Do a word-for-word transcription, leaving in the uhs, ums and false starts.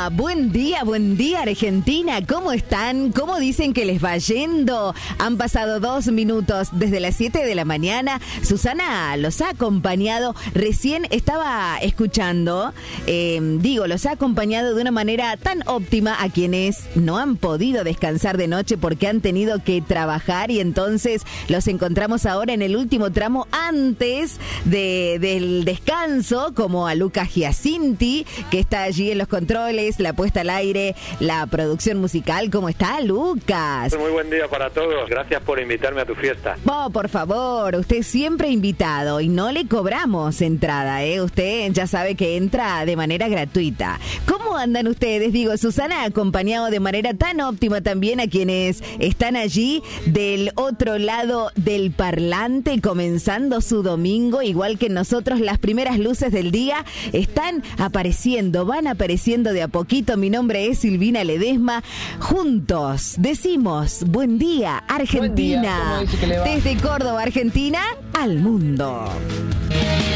día, buen día, buen día Argentina, ¿cómo están? ¿Cómo dicen que les va yendo? Han pasado dos minutos desde las siete de la mañana. Susana los ha acompañado, recién estaba escuchando, eh, digo, los ha acompañado de una manera tan óptima a quienes no han podido descansar de noche porque han tenido que trabajar y entonces los encontramos ahora en el último tramo antes de, del descanso, como a Lucas Giacinti, que está allí en los controles, la puesta al aire, la producción musical. ¿Cómo está, Lucas? Muy buen día para todos. Gracias por invitarme a tu fiesta. Oh, por favor, usted siempre invitado y no le cobramos entrada, ¿eh? Usted ya sabe que entra de manera gratuita. ¿Cómo andan ustedes? Digo, Susana ha acompañado de manera tan óptima también a quienes están allí del otro lado del parlante, comenzando su domingo, igual que nosotros. Las primeras luces del día están apareciendo, van apareciendo de a poquito. Mi nombre es Silvina Ledesma. Juntos decimos buen día, Argentina. Buen día. ¿Cómo dice que le va? Desde Córdoba, Argentina, al mundo.